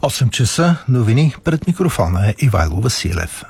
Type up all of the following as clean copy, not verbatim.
8 часа, новини, пред микрофона е Ивайло Василев.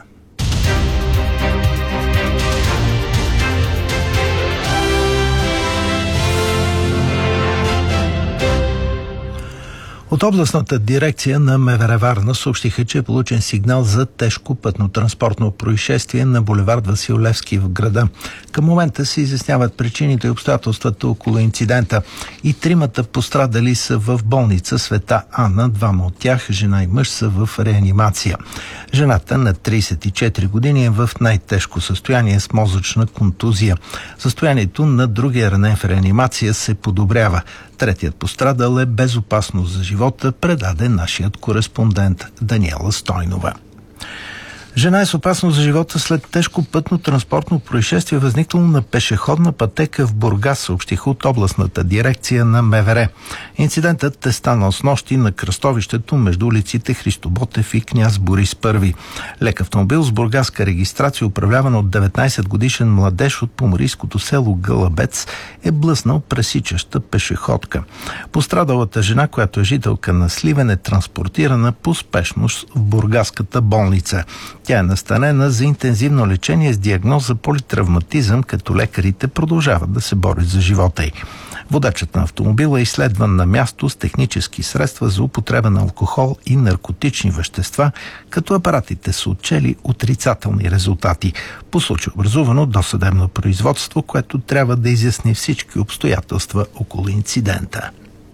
От областната дирекция на МВР Варна съобщиха, че е получен сигнал за тежко пътно-транспортно происшествие на булевард Васил Левски в града. Към момента се изясняват причините и обстоятелствата около инцидента. И тримата пострадали са в болница Света Анна. Двама от тях, жена и мъж, са в реанимация. Жената на 34 години е в най-тежко състояние с мозъчна контузия. Състоянието на другия ранен в реанимация се подобрява. Третият пострадал е безопасно за живота, предаде нашият кореспондент Даниела Стойнова. Жена е с опасност за живота след тежко пътно-транспортно происшествие, възникнало на пешеходна пътека в Бургас, съобщиха от областната дирекция на МВР. Инцидентът е станал снощи на кръстовището между улиците Христо Ботев и Княз Борис I. Лек автомобил с бургаска регистрация, управляван от 19-годишен младеж от поморийското село Гълъбец, е блъснал пресичаща пешеходка. Пострадалата жена, която е жителка на Сливен, е транспортирана по спешност в бургаската болница. Тя е настанена за интензивно лечение с диагноза политравматизъм, като лекарите продължават да се борят за живота й. Водачът на автомобила е изследван на място с технически средства за употреба на алкохол и наркотични вещества, като апаратите са отчели отрицателни резултати. По случай образувано досъдебно производство, което трябва да изясни всички обстоятелства около инцидента.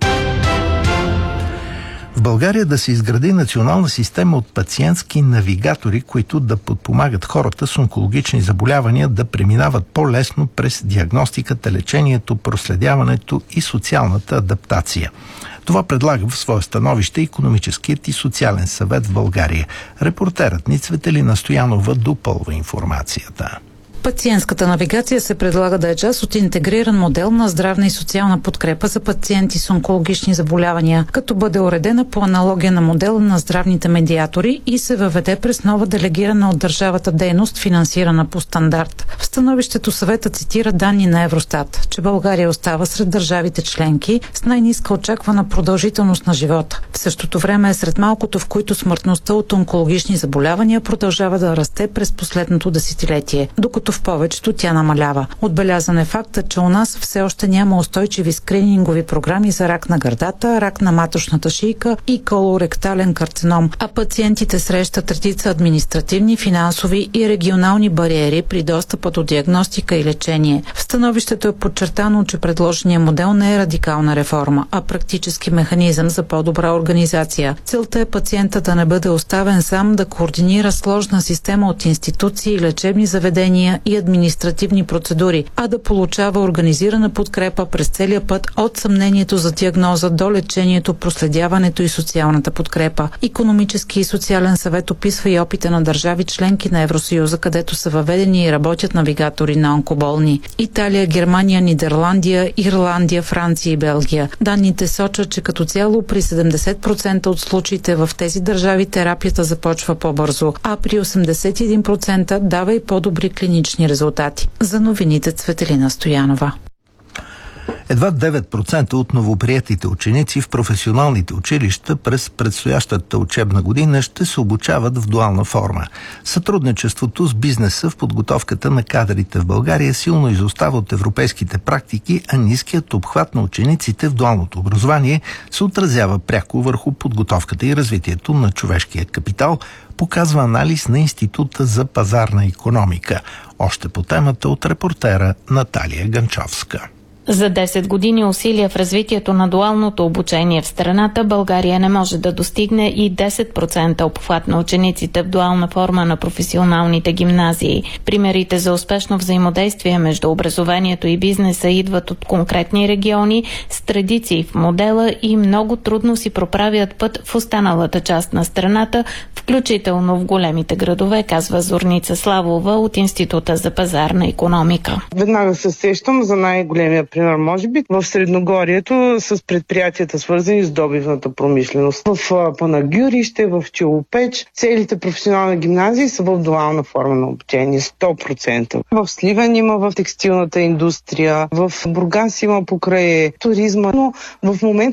В България да се изгради национална система от пациентски навигатори, които да подпомагат хората с онкологични заболявания да преминават по-лесно през диагностиката, лечението, проследяването и социалната адаптация. Това предлага в свое становище Икономическият и социален съвет в България. Репортерът ни Цветелина Стоянова допълва информацията. Пациентската навигация се предлага да е част от интегриран модел на здравна и социална подкрепа за пациенти с онкологични заболявания, като бъде уредена по аналогия на модела на здравните медиатори и се въведе през нова делегирана от държавата дейност, финансирана по стандарт. В становището съвета цитира данни на Евростат, че България остава сред държавите членки с най-ниска очаквана продължителност на живота. В същото време е сред малкото, в които смъртността от онкологични заболявания продължава да расте през последното десетилетие, докато в повечето тя намалява. Отбелязан е фактът, че у нас все още няма устойчиви скринингови програми за рак на гърдата, рак на маточната шийка и колоректален карцином, а пациентите срещат редица административни, финансови и регионални бариери при достъпа до диагностика и лечение. В становището е подчертано, че предложения модел не е радикална реформа, а практически механизъм за по-добра организация. Целта е пациента да не бъде оставен сам да координира сложна система от институции, лечебни заведения и административни процедури, а да получава организирана подкрепа през целия път от съмнението за диагноза до лечението, проследяването и социалната подкрепа. Икономически и социален съвет описва и опита на държави членки на Евросъюза, където са въведени и работят навигатори на онкоболни. Италия, Германия, Нидерландия, Ирландия, Франция и Белгия. Данните сочат, че като цяло при 70% от случаите в тези държави терапията започва по-бързо, а при 81% дава и по-добри клинични резултати. За новините Цветелина Стоянова. Едва 9% от новоприетите ученици в професионалните училища през предстоящата учебна година ще се обучават в дуална форма. Сътрудничеството с бизнеса в подготовката на кадрите в България силно изостава от европейските практики, а ниският обхват на учениците в дуалното образование се отразява пряко върху подготовката и развитието на човешкия капитал, показва анализ на Института за пазарна икономика. Още по темата от репортера Наталия Ганчовска. За 10 години усилия в развитието на дуалното обучение в страната, България не може да достигне и 10% обхват на учениците в дуална форма на професионалните гимназии. Примерите за успешно взаимодействие между образованието и бизнеса идват от конкретни региони с традиции в модела и много трудно си проправят път в останалата част на страната, включително в големите градове, казва Зорница Славова от Института за пазарна икономика. Веднага се сещам за най-големия пример, може би, в Средногорието с предприятията, свързани с добивната промишленост. В Панагюрище, в Челопеч, целите професионални гимназии са в дуална форма на обучение, 100%. В Сливен има в текстилната индустрия, в Бургас има покрай туризма, но в момента